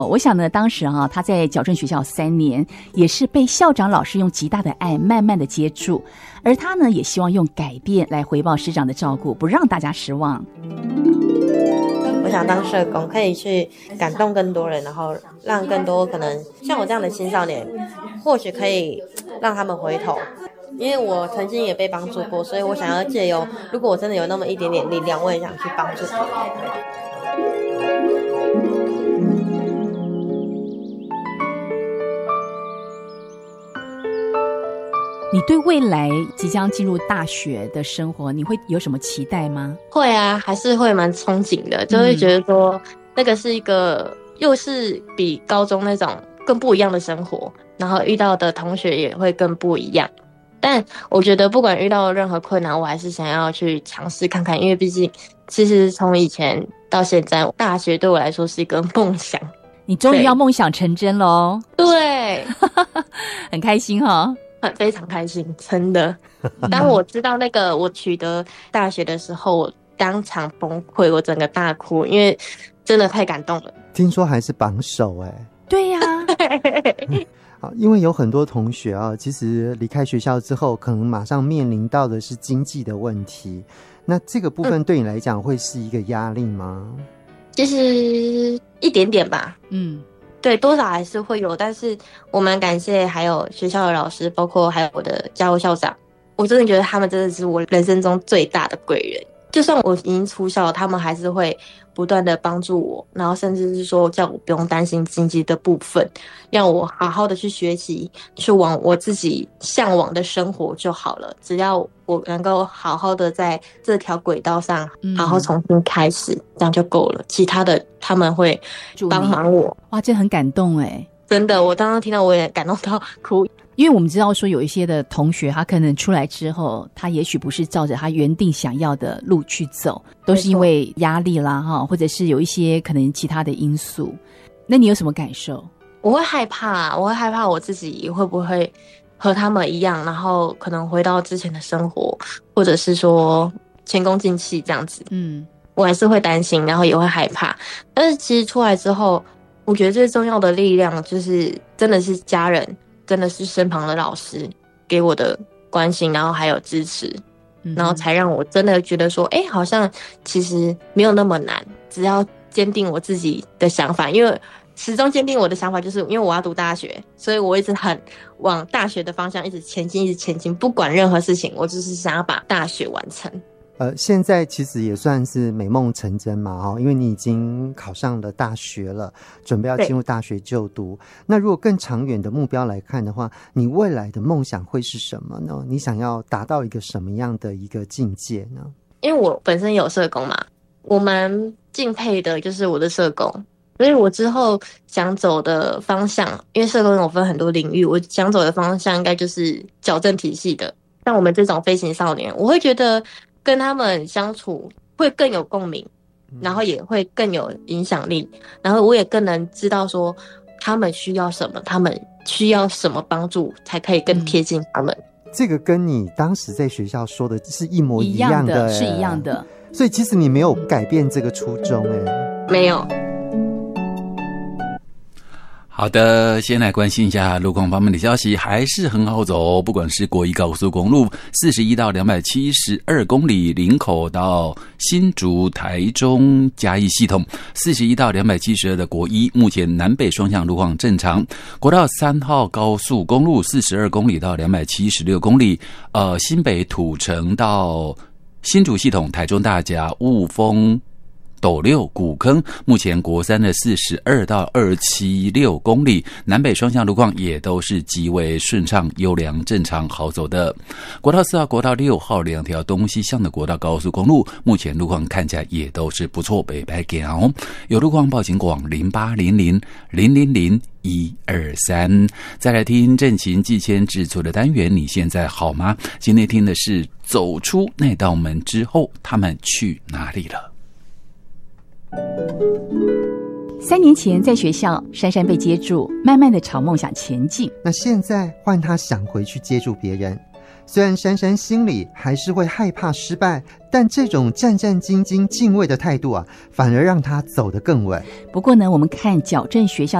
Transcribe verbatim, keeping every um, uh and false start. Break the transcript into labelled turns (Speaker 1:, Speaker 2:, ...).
Speaker 1: 我想呢，当时啊，他在矫正学校三年，也是被校长老师用极大的爱慢慢的接住，而他呢，也希望用改变来回报师长的照顾，不让大家失望。
Speaker 2: 我想当社工可以去感动更多人，然后让更多可能像我这样的青少年，或许可以让他们回头。因为我曾经也被帮助过，所以我想要借由，如果我真的有那么一点点力量，我也想去帮助别人。
Speaker 1: 你对未来即将进入大学的生活，你会有什么期待吗？
Speaker 3: 会啊，还是会蛮憧憬的，就会觉得说、嗯、那个是一个又是比高中那种更不一样的生活，然后遇到的同学也会更不一样。但我觉得不管遇到任何困难，我还是想要去尝试看看，因为毕竟其实从以前到现在，大学对我来说是一个梦想。
Speaker 1: 你终于要梦想成真咯。
Speaker 3: 对
Speaker 1: 很开心齁。
Speaker 3: 很非常开心，真的。当我知道那个我取得大学的时候，我当场崩溃，我整个大哭，因为真的太感动了。
Speaker 4: 听说还是榜首哎、欸。
Speaker 1: 对呀、
Speaker 4: 啊。因为有很多同学啊，其实离开学校之后，可能马上面临到的是经济的问题。那这个部分对你来讲会是一个压力吗？
Speaker 3: 嗯、其实一点点吧。嗯。对，多少还是会有，但是我蛮感谢还有学校的老师，包括还有我的家务校长，我真的觉得他们真的是我人生中最大的贵人。就算我已经出校，他们还是会不断的帮助我，然后甚至是说叫我不用担心经济的部分，让我好好的去学习，去往我自己向往的生活就好了。只要我能够好好的在这条轨道上好好重新开始、嗯、这样就够了，其他的他们会帮忙我。
Speaker 1: 哇，这很感动耶，
Speaker 3: 真的，我刚刚听到我也感动到哭。
Speaker 1: 因为我们知道说有一些的同学他可能出来之后，他也许不是照着他原定想要的路去走，都是因为压力啦或者是有一些可能其他的因素。那你有什么感受？
Speaker 3: 我会害怕，我会害怕我自己会不会和他们一样，然后可能回到之前的生活，或者是说前功尽弃这样子。嗯，我还是会担心，然后也会害怕。但是其实出来之后，我觉得最重要的力量就是真的是家人，真的是身旁的老师给我的关心，然后还有支持、嗯、然后才让我真的觉得说哎，好像其实没有那么难，只要坚定我自己的想法。因为始终坚定我的想法，就是因为我要读大学，所以我一直很往大学的方向一直前进一直前进，不管任何事情我就是想要把大学完成。
Speaker 4: 呃，现在其实也算是美梦成真嘛，因为你已经考上了大学了，准备要进入大学就读。那如果更长远的目标来看的话，你未来的梦想会是什么呢？你想要达到一个什么样的一个境界呢？
Speaker 3: 因为我本身有社工嘛，我蛮敬佩的就是我的社工，所以我之后想走的方向，因为社工有分很多领域，我想走的方向应该就是矫正体系的。像我们这种飞行少年，我会觉得跟他们相处会更有共鸣，然后也会更有影响力，然后我也更能知道说他们需要什么，他们需要什么帮助，才可以更贴近他们、嗯、
Speaker 4: 这个跟你当时在学校说的是一模一样的，
Speaker 1: 一样的是一样的，
Speaker 4: 所以其实你没有改变这个初衷耶。
Speaker 3: 没有。
Speaker 5: 好的，先来关心一下路况方面的消息，还是很好走，不管是国一高速公路四十一到两百七十二公里，林口到新竹、台中、嘉义系统四十一到两百七十二的国一，目前南北双向路况正常。国道三号高速公路四十二公里到两百七十六公里，呃，新北土城到新竹系统，台中大甲、雾峰、斗六、古坑，目前国三的四十二到二七六公里，南北双向路况也都是极为顺畅、优良、正常、好走的。国道四号、国道六号两条东西向的国道高速公路，目前路况看起来也都是不错，北白给哦。有路况报警广零八零零零零零一二三。再来听郑琴季谦制作的单元，你现在好吗？今天听的是走出那道门之后，他们去哪里了？
Speaker 1: 三年前在学校，珊珊被接住，慢慢的朝梦想前进。
Speaker 4: 那现在换她想回去接住别人。 虽然珊珊心里还是会害怕失败，但这种战战兢兢敬畏的态度啊，反而让她走得更稳。
Speaker 1: 不过呢，我们看矫正学校